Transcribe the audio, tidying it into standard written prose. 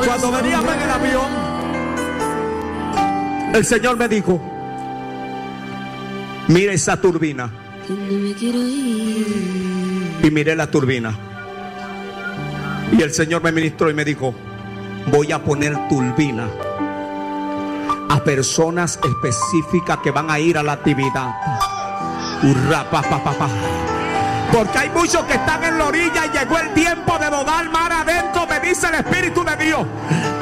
Cuando veníamos en el avión, el Señor me dijo: mire esa turbina. Y miré la turbina. Y el Señor me ministró y me dijo: voy a poner turbina a personas específicas que van a ir a la actividad. Hurra, pa, pa, pa, pa. Porque hay muchos que están en la orilla y llegó el tiempo de rodar mar adentro, me dice el Espíritu de Dios.